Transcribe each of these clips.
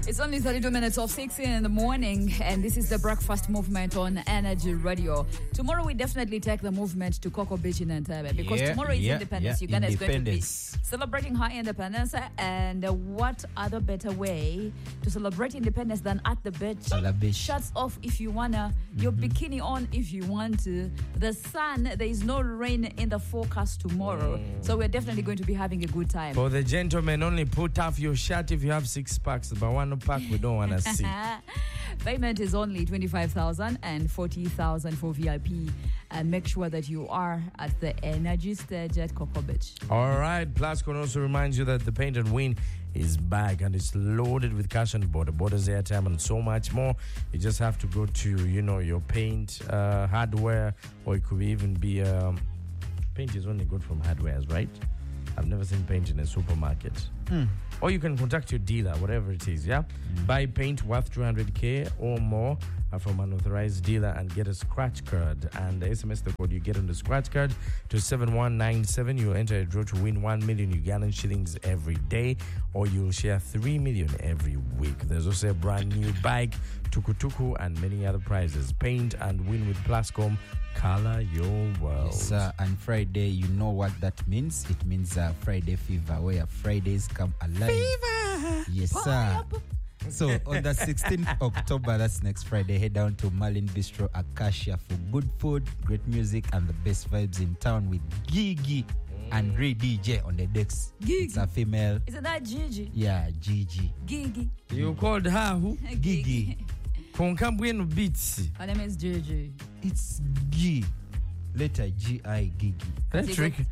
It's only 32 minutes of 6 in the morning, and this is the Breakfast Movement on Energy Radio. Tomorrow, we definitely take the movement to Coco Beach in Entebbe, because tomorrow is Independence. Uganda is going to be celebrating her independence, and what other better way to celebrate independence than at the beach? Shirts off if you wanna, your bikini on if you want to. The sun, there is no rain in the forecast tomorrow, so we're definitely going to be having a good time. For the gentlemen, only put off your shirt if you have 6 packs, but one pack we don't want to see. Payment is only 25,000 and 40,000 for VIP, and make sure that you are at the Energy Stage at Coco Beach. All right, Plascon also reminds you that the Paint and Win is back, and it's loaded with cash and borders, airtime, and so much more. You just have to go to, your paint hardware, or it could even be paint is only good from hardwares, right? I've never seen paint in a supermarket. Or you can contact your dealer, whatever it is, yeah? Buy paint worth 200K or more from an authorized dealer and get a scratch card. And the SMS the code you get on the scratch card to 7197. You'll enter a draw to win 1 million Ugandan shillings every day, or you'll share 3 million every week. There's also a brand new bike, tukutuku, and many other prizes. Paint and Win with Plascom. Color your world. Yes, and Friday, you know what that means? It means Friday fever, where Fridays come alive. Fever! Yes, sir. So on the 16th October, that's next Friday, head down to Marlin Bistro Acacia for good food, great music, and the best vibes in town with Gigi and Ray DJ on the decks. Gigi. It's a female. Isn't that Gigi? Yeah, Gigi. Gigi. You called her who? Gigi. Concambueno Beats. Her name is Gigi. It's G. Letter G-I, Gigi. Let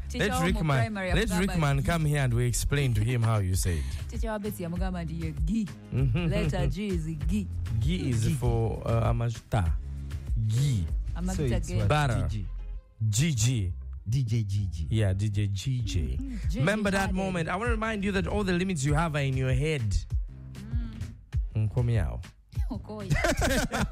Rickman come here and we explain to him how you say it. Teacher Abeti Amugama ndiye G. Letter G is G. G is for Amajta. G. So it's what? Butter. Gigi. DJ Gigi. Yeah, DJ GJ. Remember that moment. I want to remind you that all the limits you have are in your head. Come here. Okay.